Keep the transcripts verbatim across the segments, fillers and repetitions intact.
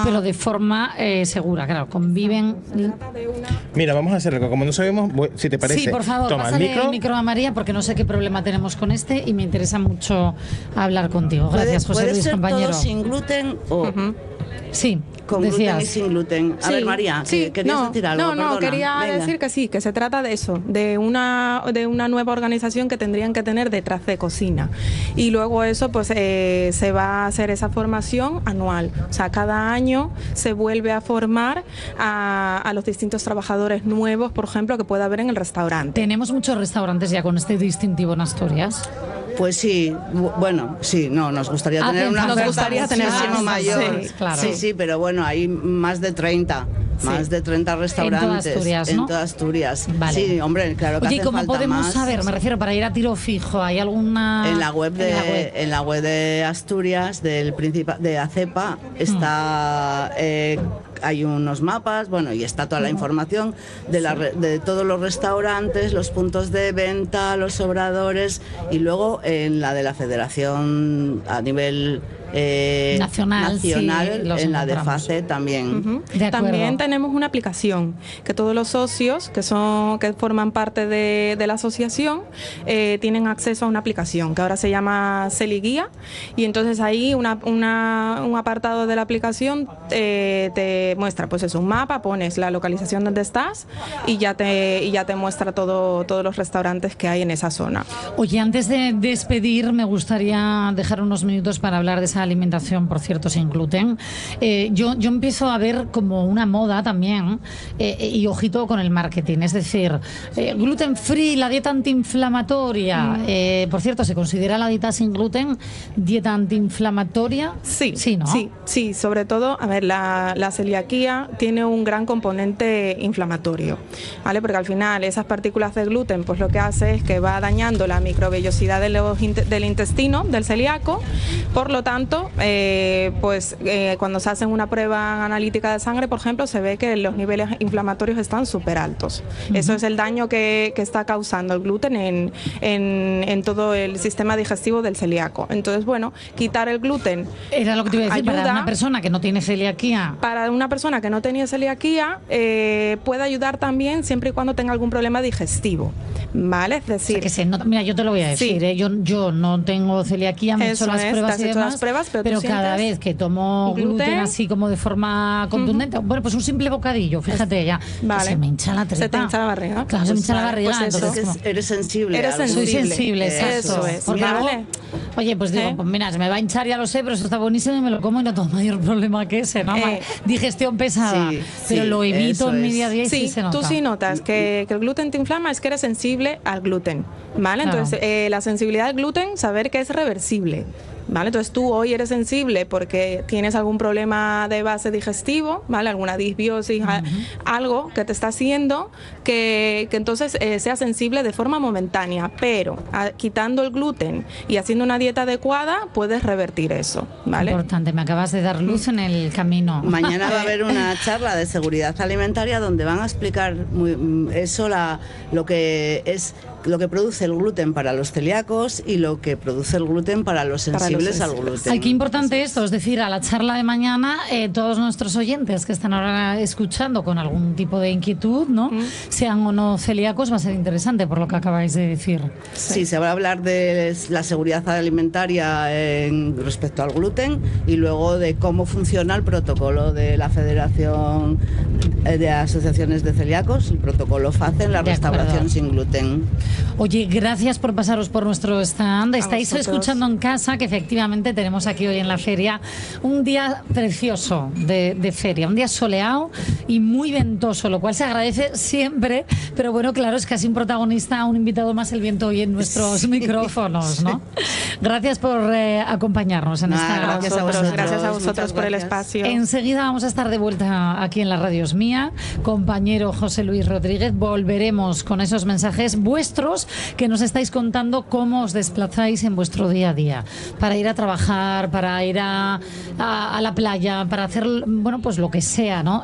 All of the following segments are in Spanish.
pero de forma eh, segura, claro, conviven. Mira, vamos a hacerlo, como no sabemos, si te parece. Sí, por favor, toma pásale el micro. el micro a María, porque no sé qué problema tenemos con este y me interesa mucho hablar contigo. Gracias, José ¿Puede Luis, ser compañero. todo sin gluten o...? Uh-huh. Sí, con decías. gluten y sin gluten. A sí, ver, María, sí, ¿querías no, decir algo? No, no, Perdona. quería Venga. decir que sí, que se trata de eso, de una de una nueva organización que tendrían que tener detrás de cocina. Y luego eso, pues eh, se va a hacer esa formación anual. O sea, cada año se vuelve a formar a, a los distintos trabajadores nuevos, por ejemplo, que pueda haber en el restaurante. ¿Tenemos muchos restaurantes ya con este distintivo en Asturias? Pues sí, bueno, sí, no, nos gustaría Ah, tener una nos oferta gustaría tener muchísimo más, mayor. sí, claro. sí, sí, pero bueno, hay más de treinta. Sí. Más de treinta restaurantes En toda Asturias, ¿no? En toda Asturias. Vale. Sí, hombre, claro que Oye, hace ¿cómo falta podemos más. saber? Me refiero, para ir a tiro fijo, ¿hay alguna...? En la web de, en la web? en la web de Asturias, del Principa, de ACEPA, está... Eh, hay unos mapas, bueno, y está toda la información de, la, de todos los restaurantes, los puntos de venta, los obradores, y luego en la de la Federación a nivel eh, nacional, nacional sí, los en la de encontramos. FACE también. Uh-huh. De acuerdo. También tenemos una aplicación que todos los socios que son que forman parte de, de la asociación eh, tienen acceso a una aplicación que ahora se llama Celiguía, y entonces ahí una, una, un apartado de la aplicación eh, te muestra pues eso, un mapa, pones la localización donde estás y ya te y ya te muestra todo todos los restaurantes que hay en esa zona. Oye, antes de despedir, me gustaría dejar unos minutos para hablar de esa alimentación, por cierto, sin gluten. Eh, yo, yo empiezo a ver como una moda también, eh, y ojito con el marketing, es decir, eh, gluten free, la dieta antiinflamatoria. Mm. Eh, por cierto, ¿se considera la dieta sin gluten dieta antiinflamatoria? Sí, sí, ¿no? Sí, sí, sobre todo, a ver, la, la celiaquía tiene un gran componente inflamatorio, ¿vale? Porque al final esas partículas de gluten, pues lo que hace es que va dañando la microvellosidad de los, del intestino del celíaco. Por lo tanto, eh, pues eh, cuando se hacen una prueba analítica de sangre, por ejemplo, se ve que los niveles inflamatorios están súper altos. Uh-huh. Eso es el daño que, que está causando el gluten en, en, en todo el sistema digestivo del celíaco. Entonces, bueno, quitar el gluten era lo que te iba a decir, ayuda. Para una persona que no tiene celiaquía. Para una persona que no tenía celiaquía, eh, puede ayudar también siempre y cuando tenga algún problema digestivo, ¿vale? Es decir... O sea, que se nota, mira, yo te lo voy a decir, sí. ¿eh? yo, yo no tengo celiaquía, me he hecho las es, pruebas y demás, las pruebas, pero, pero cada vez que tomo gluten, gluten así como de forma contundente, uh-huh. bueno, pues un simple bocadillo, fíjate ya, vale. se me hincha la tripa. Se te hincha la barriga. Claro, se me hincha la barriga. Pues entonces, es que eres sensible. Eres sensible. Soy sensible, eso es. Porque vale. luego, oye, pues digo, ¿Eh? pues mira, se me va a hinchar, ya lo sé, pero eso está buenísimo y me lo como y no tengo mayor problema que ese, ¿no? Eh. Digestión pesada, sí, pero sí, lo evito en mi día a día y sí, sí se nota. Tú sí notas que, que el gluten te inflama, es que eres sensible al gluten, ¿vale? Claro. Entonces, eh, la sensibilidad al gluten, saber que es reversible. ¿Vale? Entonces tú hoy eres sensible porque tienes algún problema de base digestivo, ¿vale? Alguna disbiosis, uh-huh. algo que te está haciendo que, que entonces eh, sea sensible de forma momentánea, pero a, quitando el gluten y haciendo una dieta adecuada puedes revertir eso, ¿vale? Importante, me acabas de dar luz en el camino. Mañana va a haber una charla de seguridad alimentaria donde van a explicar muy, eso, la, lo que es lo que produce el gluten para los celíacos y lo que produce el gluten para los sensibles al gluten. Ay, qué importante esto, es decir, a la charla de mañana, eh, todos nuestros oyentes que están ahora escuchando con algún tipo de inquietud, ¿no? Mm. Sean o no celíacos, va a ser interesante por lo que acabáis de decir. Sí, sí, se va a hablar de la seguridad alimentaria en, respecto al gluten y luego de cómo funciona el protocolo de la Federación de Asociaciones de Celíacos, el protocolo FACE en la de restauración acuerdo. Sin gluten. Oye, gracias por pasaros por nuestro stand. Estáis escuchando en casa que efectivamente tenemos aquí hoy en la feria un día precioso de, de feria, un día soleado y muy ventoso, lo cual se agradece siempre, pero bueno, claro, es casi un protagonista, un invitado más el viento hoy en nuestros sí. micrófonos, ¿no? Gracias por eh, acompañarnos en nah, esta... Gracias a vosotros, gracias a vosotros por el espacio. Enseguida vamos a estar de vuelta aquí en la Radio Es Mía, compañero José Luis Rodríguez, volveremos con esos mensajes vuestros que nos estáis contando cómo os desplazáis en vuestro día a día, para ir a trabajar, para ir a, a, a la playa, para hacer, bueno, pues lo que sea, ¿no? Eh,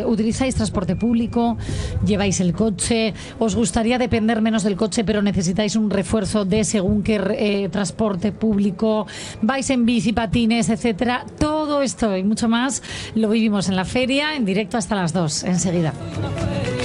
¿utilizáis transporte público? ¿Lleváis el coche? ¿Os gustaría depender menos del coche pero necesitáis un refuerzo de según qué eh, transporte público? ¿Vais en bici, patines, etcétera? Todo esto y mucho más lo vivimos en la feria, en directo hasta las dos, enseguida.